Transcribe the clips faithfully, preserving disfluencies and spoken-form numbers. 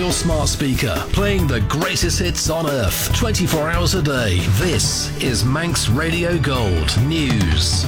your smart speaker, playing the greatest hits on earth, twenty-four hours a day. This is Manx Radio Gold News.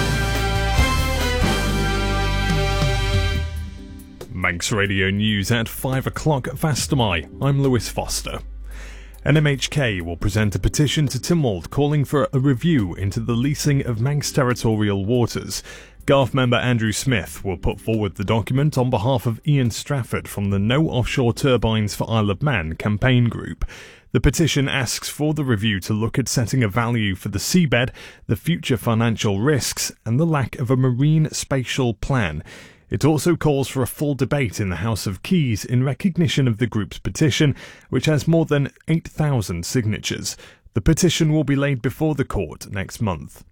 Manx Radio News at five o'clock Fastamai. I'm Lewis Foster. N M H K will present a petition to Tynwald calling for a review into the leasing of Manx territorial waters. G A R F member Andrew Smith will put forward the document on behalf of Ian Strafford from the No Offshore Turbines for Isle of Man campaign group. The petition asks for the review to look at setting a value for the seabed, the future financial risks, and the lack of a marine spatial plan. It also calls for a full debate in the House of Keys in recognition of the group's petition, which has more than eight thousand signatures. The petition will be laid before the court next month.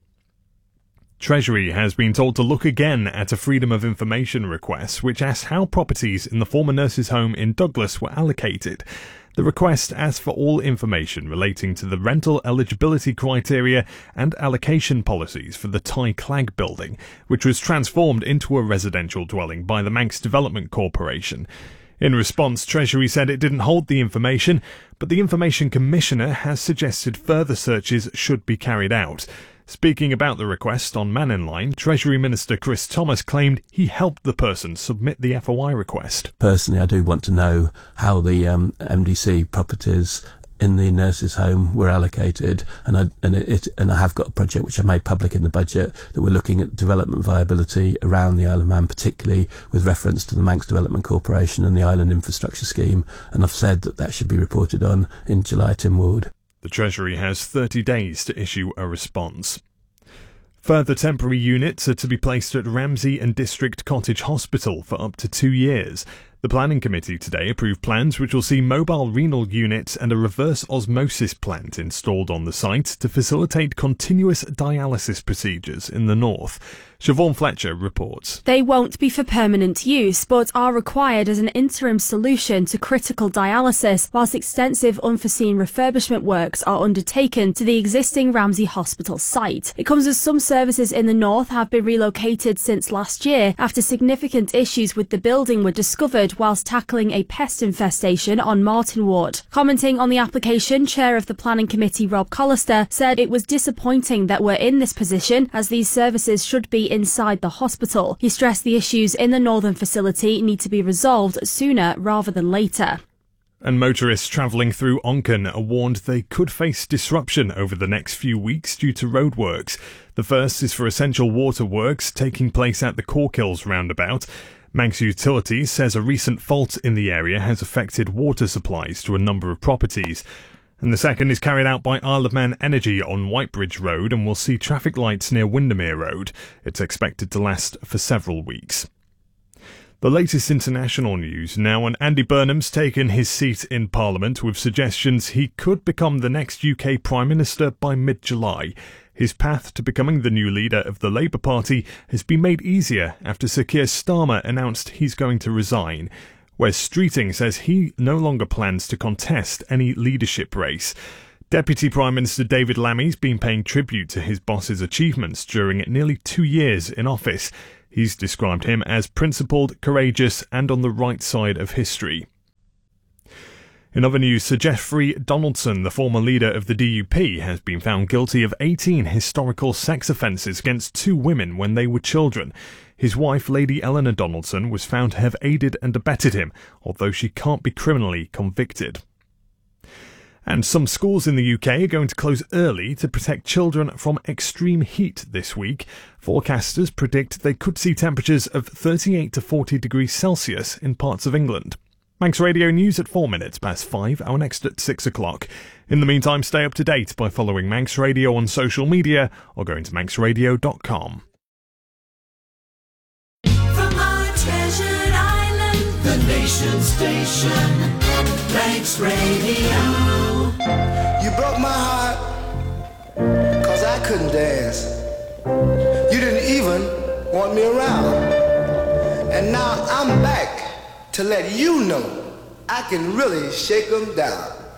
Treasury has been told to look again at a Freedom of Information request which asks how properties in the former nurses' home in Douglas were allocated. The request asks for all information relating to the rental eligibility criteria and allocation policies for the Ty Clag building, which was transformed into a residential dwelling by the Manx Development Corporation. In response, Treasury said it didn't hold the information, but the Information Commissioner has suggested further searches should be carried out. Speaking about the request on Mannin Line, Treasury Minister Chris Thomas claimed he helped the person submit the F O I request. Personally, I do want to know how the um, M D C properties in the nurses' home were allocated, and I and it and I have got a project which I made public in the budget that we're looking at development viability around the Isle of Man, particularly with reference to the Manx Development Corporation and the Island Infrastructure Scheme, and I've said that that should be reported on in July Tynwald. The Treasury has thirty days to issue a response. Further temporary units are to be placed at Ramsey and District Cottage Hospital for up to two years. The Planning Committee today approved plans which will see mobile renal units and a reverse osmosis plant installed on the site to facilitate continuous dialysis procedures in the north. Siobhan Fletcher reports. They won't be for permanent use, but are required as an interim solution to critical dialysis, whilst extensive unforeseen refurbishment works are undertaken to the existing Ramsey Hospital site. It comes as some services in the north have been relocated since last year after significant issues with the building were discovered whilst tackling a pest infestation on Martin Ward. Commenting on the application, Chair of the Planning Committee Rob Collister said it was disappointing that we're in this position as these services should be inside the hospital. He stressed the issues in the northern facility need to be resolved sooner rather than later. And motorists travelling through Onken are warned they could face disruption over the next few weeks due to roadworks. The first is for essential water works taking place at the Corkills roundabout. Manx Utilities says a recent fault in the area has affected water supplies to a number of properties. And the second is carried out by Isle of Man Energy on Whitebridge Road and will see traffic lights near Windermere Road. It's expected to last for several weeks. The latest international news now, and Andy Burnham's taken his seat in Parliament with suggestions he could become the next U K Prime Minister by mid-July. His path to becoming the new leader of the Labour Party has been made easier after Sir Keir Starmer announced he's going to resign. Wes Streeting says he no longer plans to contest any leadership race. Deputy Prime Minister David Lammy's been paying tribute to his boss's achievements during nearly two years in office. He's described him as principled, courageous and on the right side of history. In other news, Sir Geoffrey Donaldson, the former leader of the D U P, has been found guilty of eighteen historical sex offences against two women when they were children. His wife, Lady Eleanor Donaldson, was found to have aided and abetted him, although she can't be criminally convicted. And some schools in the U K are going to close early to protect children from extreme heat this week. Forecasters predict they could see temperatures of thirty-eight to forty degrees Celsius in parts of England. Manx Radio News at four minutes past five, our next at six o'clock. In the meantime, stay up to date by following Manx Radio on social media or going to manx radio dot com. From our treasured island, the nation station, Manx Radio. You broke my heart, cause I couldn't dance. You didn't even want me around. And now I'm back to let you know I can really shake them down.